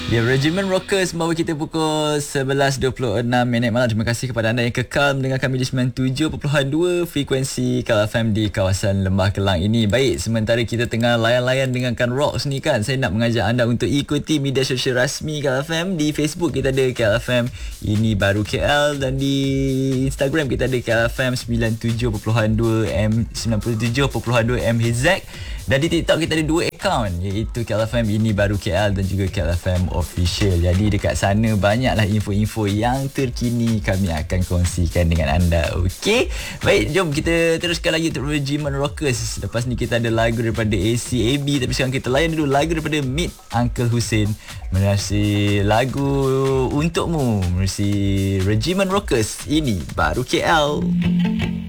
Ya, Regimen Rockers membawa kita pukul 11.26 malam. Terima kasih kepada anda yang kekal mendengar kami di 97.2 frekuensi KL FM di kawasan Lembah Kelang ini. Baik, sementara kita tengah layan-layan dengarkan Rocks ni kan, saya nak mengajak anda untuk ikuti media sosial rasmi KL FM. Di Facebook kita ada KL FM Ini Baru KL, dan di Instagram kita ada KL FM 97.2 MHz, dan di TikTok kita ada 2 akaun, iaitu KL FM Ini Baru KL dan juga KL FM Official. Jadi dekat sana banyaklah info-info yang terkini kami akan kongsikan dengan anda. Okey, baik, jom kita teruskan lagi untuk Regimen Rockers. Lepas ni kita ada lagu daripada ACAB, tapi sekarang kita layan dulu lagu daripada Meet Uncle Hussein. Menerusi lagu untukmu, menerusi Regimen Rockers Ini Baru KL.